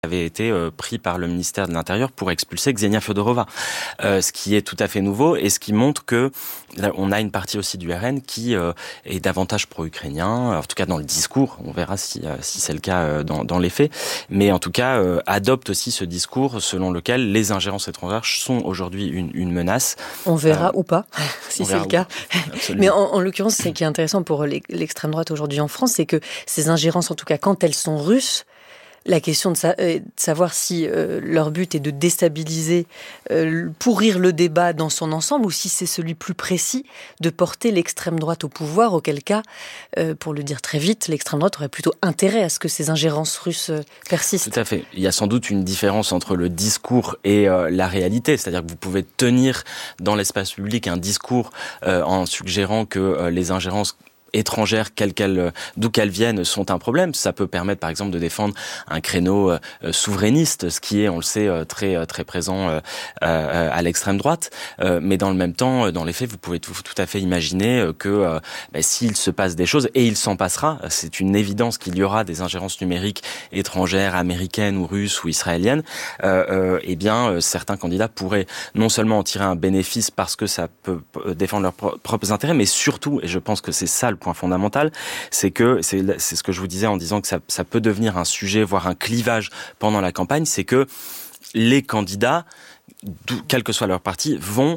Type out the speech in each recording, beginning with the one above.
avait été pris par le ministère de l'Intérieur pour expulser Ksenia Fodorova, ce qui est tout à fait nouveau et ce qui montre que là, on a une partie aussi du RN qui est davantage pro-ukrainien, en tout cas dans le discours, on verra si c'est le cas dans les faits, mais en tout cas adopte aussi ce discours selon lequel les ingérences étrangères sont aujourd'hui une menace. On verra ou pas, si c'est le cas. Absolument. Mais en l'occurrence, ce qui est intéressant pour l'extrême droite aujourd'hui en France, c'est que ces ingérences, en tout cas quand elles sont russes, la question de savoir si leur but est de déstabiliser, pourrir le débat dans son ensemble, ou si c'est celui plus précis de porter l'extrême droite au pouvoir, auquel cas, pour le dire très vite, l'extrême droite aurait plutôt intérêt à ce que ces ingérences russes persistent. Tout à fait. Il y a sans doute une différence entre le discours et la réalité, c'est-à-dire que vous pouvez tenir dans l'espace public un discours en suggérant que les ingérences étrangères, d'où qu'elles viennent, sont un problème. Ça peut permettre, par exemple, de défendre un créneau souverainiste, ce qui est, on le sait, très très présent à l'extrême droite. Mais dans le même temps, dans les faits, vous pouvez tout à fait imaginer que s'il se passe des choses, et il s'en passera, c'est une évidence qu'il y aura des ingérences numériques étrangères, américaines ou russes ou israéliennes, certains candidats pourraient non seulement en tirer un bénéfice parce que ça peut défendre leurs propres intérêts, mais surtout, et je pense que c'est ça le point fondamental, c'est ce que je vous disais en disant que ça peut devenir un sujet, voire un clivage pendant la campagne, c'est que les candidats, quel que soit leur parti, vont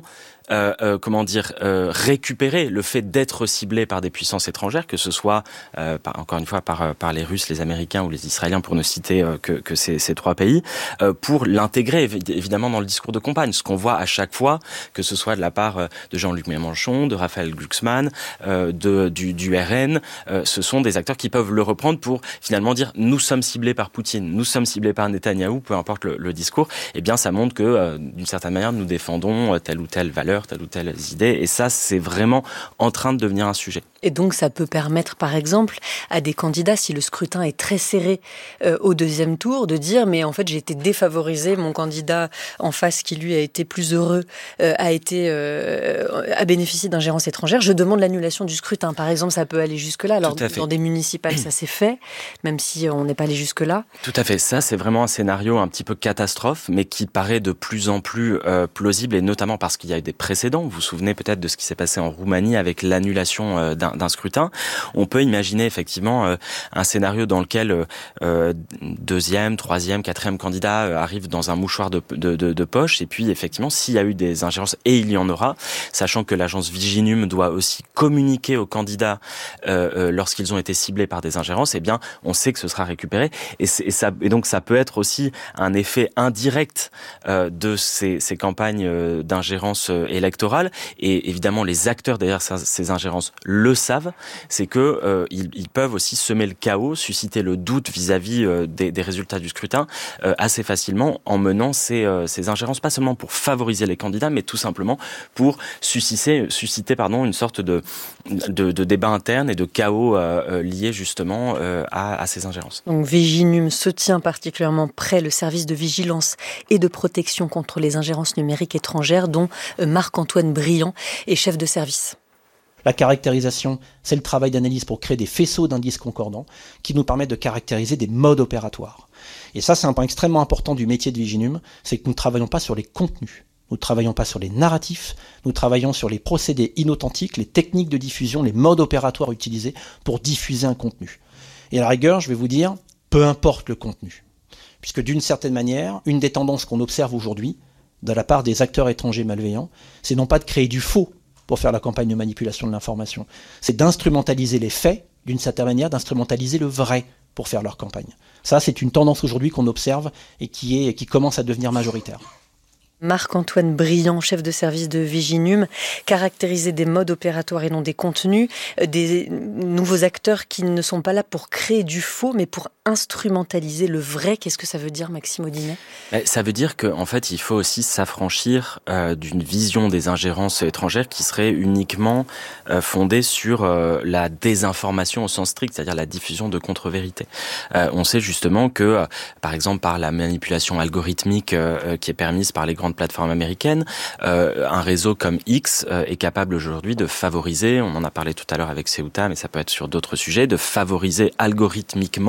récupérer le fait d'être ciblés par des puissances étrangères, que ce soit encore une fois par les Russes, les Américains ou les Israéliens, pour ne citer que ces trois pays, pour l'intégrer évidemment dans le discours de campagne. Ce qu'on voit à chaque fois, que ce soit de la part de Jean-Luc Mélenchon, de Raphaël Glucksmann, du RN, ce sont des acteurs qui peuvent le reprendre pour finalement dire nous sommes ciblés par Poutine, nous sommes ciblés par Netanyahou, peu importe le discours. Eh bien, ça montre que d'une certaine manière nous défendons telle ou telle valeur, telle ou telle idée, et ça, c'est vraiment en train de devenir un sujet. Et donc, ça peut permettre, par exemple, à des candidats, si le scrutin est très serré au deuxième tour, de dire, mais en fait, j'ai été défavorisé, mon candidat en face, qui lui a été plus heureux, a bénéficié d'ingérences étrangères, je demande l'annulation du scrutin. Par exemple, ça peut aller jusque-là. Alors, dans des municipales, ça s'est fait, même si on n'est pas allé jusque-là. Tout à fait. Ça, c'est vraiment un scénario un petit peu catastrophe, mais qui paraît de plus en plus plausible, et notamment parce qu'il y a eu des précédents. Vous vous souvenez peut-être de ce qui s'est passé en Roumanie avec l'annulation d'un scrutin. On peut imaginer effectivement un scénario dans lequel deuxième, troisième, quatrième candidat arrive dans un mouchoir de poche, et puis effectivement, s'il y a eu des ingérences, et il y en aura, sachant que l'agence Viginum doit aussi communiquer aux candidats lorsqu'ils ont été ciblés par des ingérences, eh bien, on sait que ce sera récupéré, et donc ça peut être aussi un effet indirect de ces campagnes d'ingérence électorale, et évidemment les acteurs derrière ces ingérences le savent, c'est que ils peuvent aussi semer le chaos, susciter le doute vis-à-vis des résultats du scrutin assez facilement en menant ces ingérences, pas seulement pour favoriser les candidats, mais tout simplement pour susciter une sorte de débat interne et de chaos lié justement à ces ingérences. Donc Viginum se tient particulièrement près le service de vigilance et de protection contre les ingérences numériques étrangères, dont Marc-Antoine Briand est chef de service. La caractérisation, c'est le travail d'analyse pour créer des faisceaux d'indices concordants qui nous permettent de caractériser des modes opératoires. Et ça, c'est un point extrêmement important du métier de Viginum, c'est que nous ne travaillons pas sur les contenus, nous ne travaillons pas sur les narratifs, nous travaillons sur les procédés inauthentiques, les techniques de diffusion, les modes opératoires utilisés pour diffuser un contenu. Et à la rigueur, je vais vous dire, peu importe le contenu. Puisque d'une certaine manière, une des tendances qu'on observe aujourd'hui, de la part des acteurs étrangers malveillants, c'est non pas de créer du faux pour faire la campagne de manipulation de l'information, c'est d'instrumentaliser les faits, d'une certaine manière, d'instrumentaliser le vrai pour faire leur campagne. Ça, c'est une tendance aujourd'hui qu'on observe et qui commence à devenir majoritaire. Marc-Antoine Briand, chef de service de Viginum, caractériser des modes opératoires et non des contenus, des nouveaux acteurs qui ne sont pas là pour créer du faux, mais pour instrumentaliser le vrai. Qu'est-ce que ça veut dire, Maxime Audinet ? Ça veut dire qu'en fait, il faut aussi s'affranchir d'une vision des ingérences étrangères qui serait uniquement fondée sur la désinformation au sens strict, c'est-à-dire la diffusion de contre-vérités. On sait justement que, par exemple, par la manipulation algorithmique qui est permise par les grandes plateformes américaines, un réseau comme X est capable aujourd'hui de favoriser, on en a parlé tout à l'heure avec Ceuta, mais ça peut être sur d'autres sujets, de favoriser algorithmiquement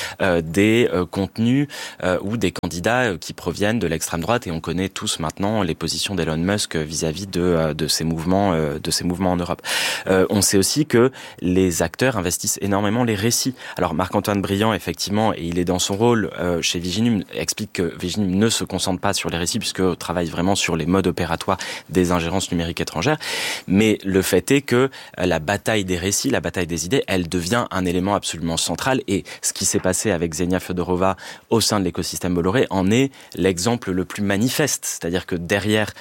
des contenus ou des candidats qui proviennent de l'extrême droite, et on connaît tous maintenant les positions d'Elon Musk vis-à-vis de ces mouvements en Europe. On sait aussi que les acteurs investissent énormément les récits. Alors Marc-Antoine Briand, effectivement, et il est dans son rôle chez Viginum, explique que Viginum ne se concentre pas sur les récits puisque travaille vraiment sur les modes opératoires des ingérences numériques étrangères. Mais le fait est que la bataille des récits, la bataille des idées, elle devient un élément absolument central, et ce qui s'est passé avec Xenia Fodorova au sein de l'écosystème Bolloré en est l'exemple le plus manifeste. C'est-à-dire que derrière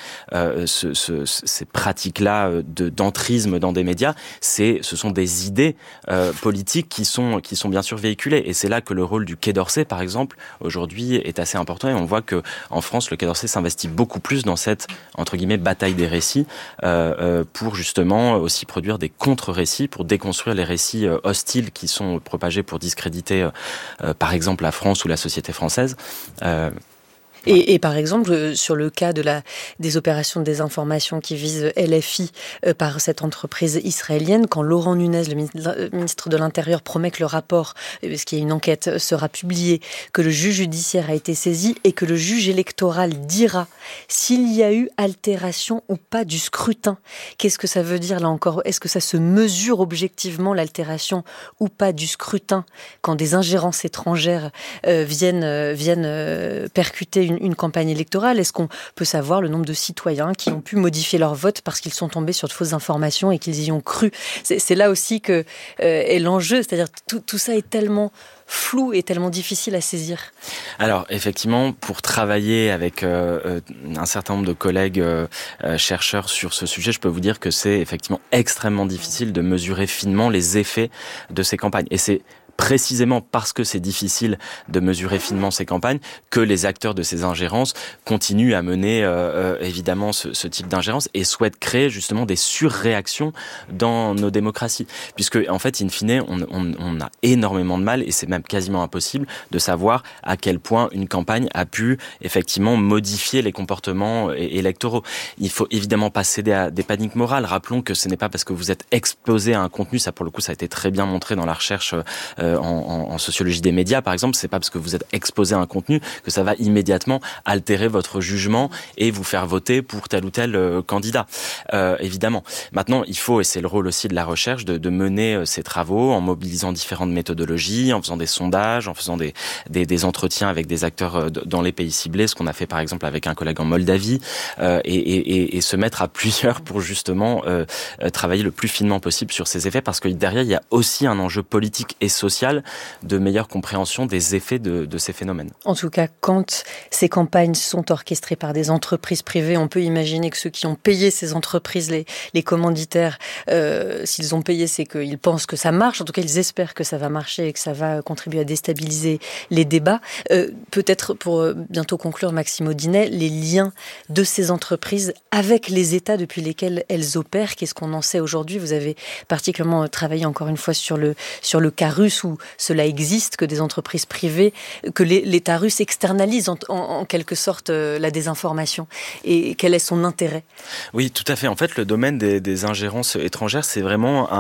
ces pratiques-là d'entrisme dans des médias, ce sont des idées politiques qui sont bien sûr véhiculées. Et c'est là que le rôle du Quai d'Orsay, par exemple, aujourd'hui est assez important. Et on voit que en France, le Quai d'Orsay s'investit beaucoup plus dans cette, entre guillemets, bataille des récits, pour justement aussi produire des contre-récits, pour déconstruire les récits hostiles qui sont propagés pour discréditer, par exemple, la France ou la société française. Et par exemple, sur le cas des opérations de désinformation qui visent LFI par cette entreprise israélienne, quand Laurent Nunez, le ministre de l'Intérieur, promet que le rapport, parce qu'il y a une enquête, sera publié, que le juge judiciaire a été saisi et que le juge électoral dira s'il y a eu altération ou pas du scrutin. Qu'est-ce que ça veut dire là encore ? Est-ce que ça se mesure objectivement, l'altération ou pas du scrutin, quand des ingérences étrangères viennent percuter une campagne électorale? Est-ce qu'on peut savoir le nombre de citoyens qui ont pu modifier leur vote parce qu'ils sont tombés sur de fausses informations et qu'ils y ont cru? C'est là aussi que est l'enjeu, c'est-à-dire tout ça est tellement flou et tellement difficile à saisir. Alors effectivement, pour travailler avec un certain nombre de collègues chercheurs sur ce sujet, je peux vous dire que c'est effectivement extrêmement difficile de mesurer finement les effets de ces campagnes. Et c'est précisément parce que c'est difficile de mesurer finement ces campagnes que les acteurs de ces ingérences continuent à mener évidemment ce type d'ingérence et souhaitent créer justement des surréactions dans nos démocraties. Puisque en fait, in fine, on a énormément de mal, et c'est même quasiment impossible, de savoir à quel point une campagne a pu effectivement modifier les comportements électoraux. Il faut évidemment pas céder à des paniques morales. Rappelons que ce n'est pas parce que vous êtes exposé à un contenu, ça pour le coup ça a été très bien montré dans la recherche en sociologie des médias, par exemple, c'est pas parce que vous êtes exposé à un contenu que ça va immédiatement altérer votre jugement et vous faire voter pour tel ou tel candidat. Évidemment. Maintenant, il faut, et c'est le rôle aussi de la recherche, de mener ces travaux en mobilisant différentes méthodologies, en faisant des sondages, en faisant des entretiens avec des acteurs dans les pays ciblés, ce qu'on a fait par exemple avec un collègue en Moldavie, et se mettre à plusieurs pour justement travailler le plus finement possible sur ces effets, parce que derrière, il y a aussi un enjeu politique et social de meilleure compréhension des effets de ces phénomènes. En tout cas, quand ces campagnes sont orchestrées par des entreprises privées, on peut imaginer que ceux qui ont payé ces entreprises, les commanditaires, s'ils ont payé, c'est qu'ils pensent que ça marche. En tout cas, ils espèrent que ça va marcher et que ça va contribuer à déstabiliser les débats. Peut-être pour bientôt conclure, Maxime Audinet, les liens de ces entreprises avec les États depuis lesquels elles opèrent, qu'est-ce qu'on en sait aujourd'hui ? Vous avez particulièrement travaillé encore une fois sur le cas russe, où cela existe, que des entreprises privées, que l'État russe externalise en quelque sorte la désinformation. Et quel est son intérêt ? Oui, tout à fait. En fait, le domaine des ingérences étrangères, c'est vraiment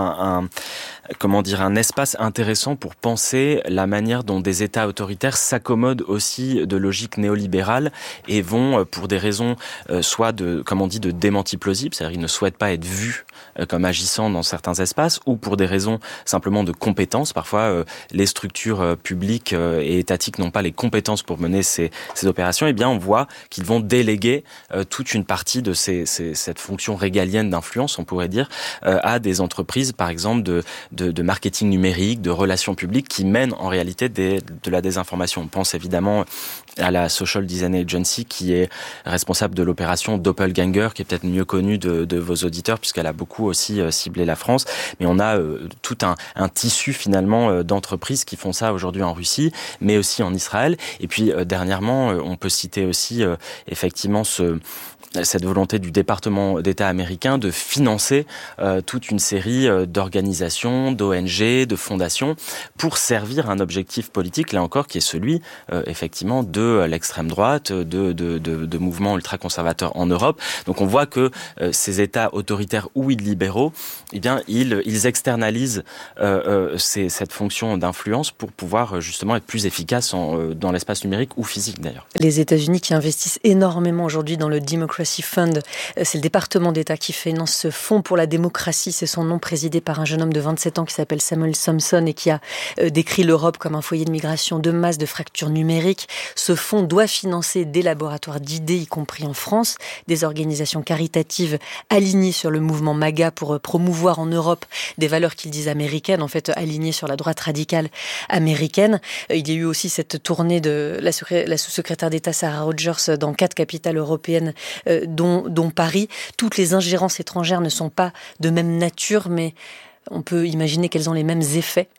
un espace intéressant pour penser la manière dont des États autoritaires s'accommodent aussi de logiques néolibérales et vont, pour des raisons soit de démenti plausible, c'est-à-dire qu'ils ne souhaitent pas être vus comme agissant dans certains espaces, ou pour des raisons simplement de compétences. Parfois, les structures publiques et étatiques n'ont pas les compétences pour mener ces opérations. Eh bien, on voit qu'ils vont déléguer toute une partie de cette fonction régalienne d'influence, on pourrait dire, à des entreprises, par exemple, de marketing numérique, de relations publiques, qui mènent en réalité de la désinformation. On pense évidemment à la Social Design Agency, qui est responsable de l'opération Doppelganger, qui est peut-être mieux connue de vos auditeurs, puisqu'elle a beaucoup aussi ciblé la France. Mais on a tout un tissu finalement d'entreprises qui font ça aujourd'hui en Russie, mais aussi en Israël. Et puis dernièrement, on peut citer aussi effectivement cette volonté du département d'État américain de financer toute une série d'organisations, d'ONG, de fondations pour servir un objectif politique, là encore, qui est celui effectivement de l'extrême droite, de mouvements ultra-conservateurs en Europe. Donc on voit que ces États autoritaires ou illibéraux, eh bien ils externalisent cette fonction fonctions d'influence pour pouvoir justement être plus efficaces dans l'espace numérique ou physique d'ailleurs. Les États-Unis qui investissent énormément aujourd'hui dans le Democracy Fund, c'est le département d'État qui finance ce fonds pour la démocratie, c'est son nom, présidé par un jeune homme de 27 ans qui s'appelle Samuel Thompson et qui a décrit l'Europe comme un foyer de migration de masse, de fractures numériques. Ce fonds doit financer des laboratoires d'idées, y compris en France, des organisations caritatives alignées sur le mouvement MAGA pour promouvoir en Europe des valeurs qu'ils disent américaines, en fait alignées sur la droite radicale américaine. Il y a eu aussi cette tournée de la sous-secrétaire d'État Sarah Rogers dans 4 capitales européennes, dont Paris. Toutes les ingérences étrangères ne sont pas de même nature, mais on peut imaginer qu'elles ont les mêmes effets.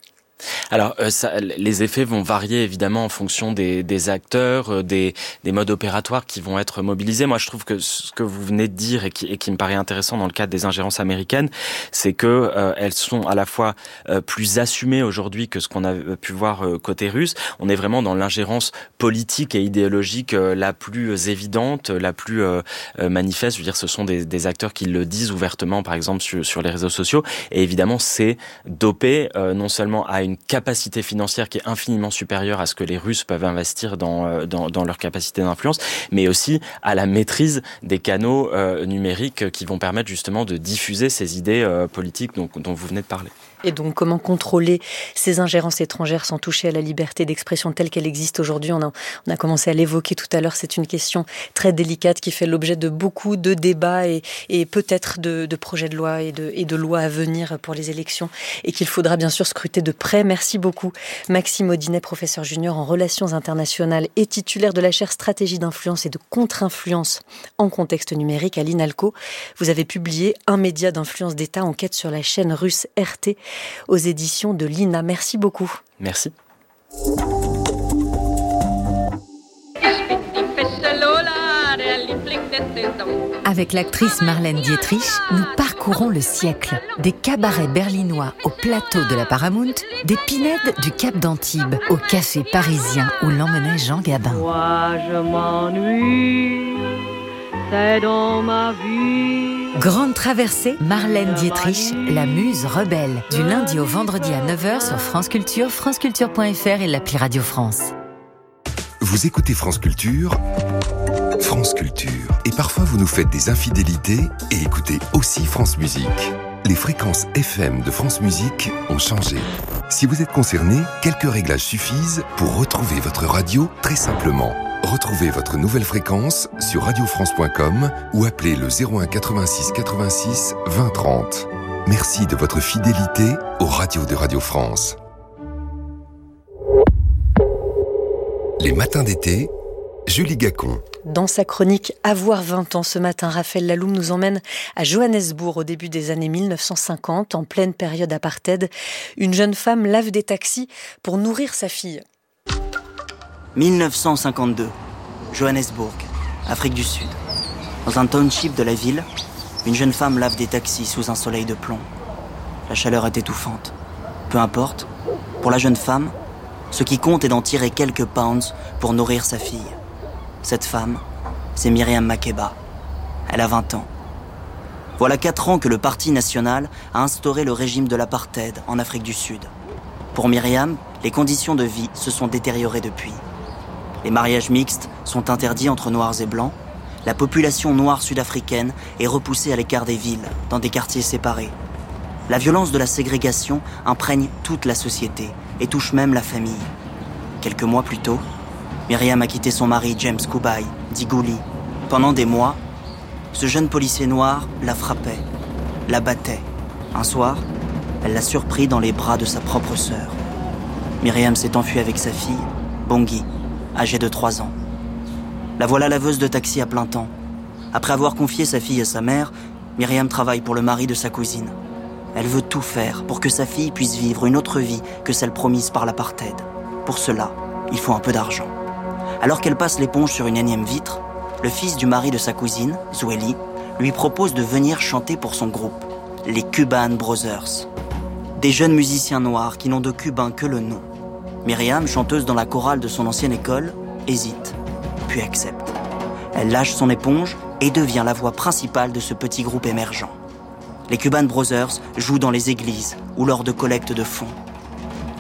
Alors, les effets vont varier évidemment en fonction des acteurs, des modes opératoires qui vont être mobilisés. Moi, je trouve que ce que vous venez de dire et qui me paraît intéressant dans le cadre des ingérences américaines, c'est que elles sont à la fois plus assumées aujourd'hui que ce qu'on a pu voir côté russe. On est vraiment dans l'ingérence politique et idéologique la plus évidente, la plus manifeste. Je veux dire, ce sont des acteurs qui le disent ouvertement, par exemple sur les réseaux sociaux. Et évidemment, c'est dopé non seulement à une capacité financière qui est infiniment supérieure à ce que les Russes peuvent investir dans leur capacité d'influence, mais aussi à la maîtrise des canaux numériques qui vont permettre justement de diffuser ces idées politiques dont vous venez de parler. Et donc, comment contrôler ces ingérences étrangères sans toucher à la liberté d'expression telle qu'elle existe aujourd'hui ? On a commencé à l'évoquer tout à l'heure. C'est une question très délicate qui fait l'objet de beaucoup de débats et peut-être de projets de loi et de lois à venir pour les élections et qu'il faudra bien sûr scruter de près. Merci beaucoup, Maxime Audinet, professeur junior en relations internationales et titulaire de la chaire stratégie d'influence et de contre-influence en contexte numérique à l'INALCO. Vous avez publié Un média d'influence d'État, enquête sur la chaîne russe RT aux éditions de l'INA. Merci beaucoup. Merci. Avec l'actrice Marlène Dietrich, nous parcourons le siècle. Des cabarets berlinois au plateau de la Paramount, des pinèdes du Cap d'Antibes au café parisien où l'emmenait Jean Gabin. Moi je m'ennuie, c'est dans ma vie. Grande traversée, Marlène Dietrich, la muse rebelle. Du lundi au vendredi à 9h sur France Culture, franceculture.fr et l'appli Radio France. Vous écoutez France Culture, France Culture. Et parfois vous nous faites des infidélités et écoutez aussi France Musique. Les fréquences FM de France Musique ont changé. Si vous êtes concerné, quelques réglages suffisent pour retrouver votre radio très simplement. Retrouvez votre nouvelle fréquence sur radiofrance.com ou appelez le 01 86 86 20 30. Merci de votre fidélité aux radios de Radio France. Les matins d'été, Julie Gacon. Dans sa chronique « Avoir 20 ans » ce matin, Raphaël Laloum nous emmène à Johannesburg au début des années 1950, en pleine période apartheid. Une jeune femme lave des taxis pour nourrir sa fille. 1952, Johannesburg, Afrique du Sud. Dans un township de la ville, une jeune femme lave des taxis sous un soleil de plomb. La chaleur est étouffante. Peu importe, pour la jeune femme, ce qui compte est d'en tirer quelques pounds pour nourrir sa fille. Cette femme, c'est Myriam Makeba. Elle a 20 ans. Voilà 4 ans que le Parti national a instauré le régime de l'apartheid en Afrique du Sud. Pour Myriam, les conditions de vie se sont détériorées depuis. Les mariages mixtes sont interdits entre noirs et blancs. La population noire sud-africaine est repoussée à l'écart des villes, dans des quartiers séparés. La violence de la ségrégation imprègne toute la société et touche même la famille. Quelques mois plus tôt, Myriam a quitté son mari James Kubai, dit Gouli. Pendant des mois, ce jeune policier noir la frappait, la battait. Un soir, elle l'a surpris dans les bras de sa propre sœur. Myriam s'est enfuie avec sa fille, Bongi, âgée de 3 ans. La voilà laveuse de taxi à plein temps. Après avoir confié sa fille à sa mère, Myriam travaille pour le mari de sa cousine. Elle veut tout faire pour que sa fille puisse vivre une autre vie que celle promise par l'apartheid. Pour cela, il faut un peu d'argent. Alors qu'elle passe l'éponge sur une énième vitre, le fils du mari de sa cousine, Zweli, lui propose de venir chanter pour son groupe, les Cuban Brothers. Des jeunes musiciens noirs qui n'ont de cubain que le nom. Myriam, chanteuse dans la chorale de son ancienne école, hésite, puis accepte. Elle lâche son éponge et devient la voix principale de ce petit groupe émergent. Les Cuban Brothers jouent dans les églises ou lors de collectes de fonds.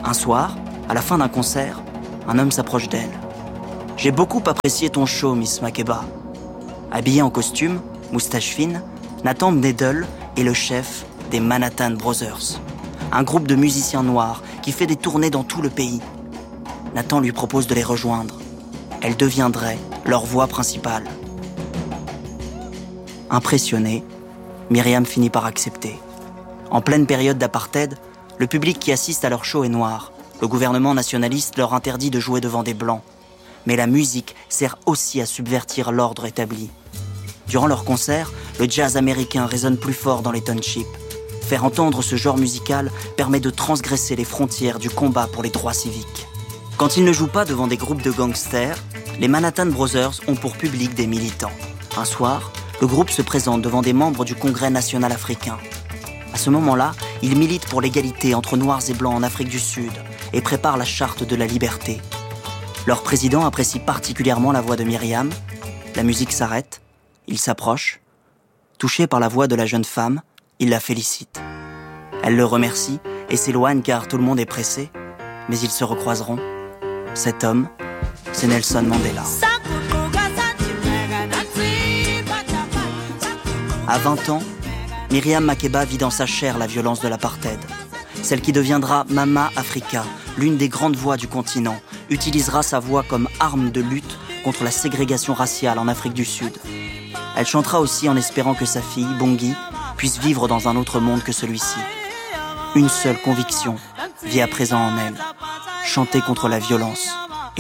Un soir, à la fin d'un concert, un homme s'approche d'elle. « J'ai beaucoup apprécié ton show, Miss Makeba. » Habillé en costume, moustache fine, Nathan Bnedel est le chef des Manhattan Brothers, un groupe de musiciens noirs qui fait des tournées dans tout le pays. Nathan lui propose de les rejoindre. Elle deviendrait leur voix principale. Impressionnée, Myriam finit par accepter. En pleine période d'apartheid, le public qui assiste à leur show est noir. Le gouvernement nationaliste leur interdit de jouer devant des blancs. Mais la musique sert aussi à subvertir l'ordre établi. Durant leurs concerts, le jazz américain résonne plus fort dans les townships. Faire entendre ce genre musical permet de transgresser les frontières du combat pour les droits civiques. Quand ils ne jouent pas devant des groupes de gangsters, les Manhattan Brothers ont pour public des militants. Un soir, le groupe se présente devant des membres du Congrès national africain. À ce moment-là, ils militent pour l'égalité entre noirs et blancs en Afrique du Sud et préparent la charte de la liberté. Leur président apprécie particulièrement la voix de Myriam. La musique s'arrête, il s'approche. Touché par la voix de la jeune femme, il la félicite. Elle le remercie et s'éloigne car tout le monde est pressé, mais ils se recroiseront. Cet homme, c'est Nelson Mandela. À 20 ans, Myriam Makeba vit dans sa chair la violence de l'apartheid. Celle qui deviendra Mama Africa, l'une des grandes voix du continent, utilisera sa voix comme arme de lutte contre la ségrégation raciale en Afrique du Sud. Elle chantera aussi en espérant que sa fille, Bongi, puisse vivre dans un autre monde que celui-ci. Une seule conviction vit à présent en elle, chanter contre la violence.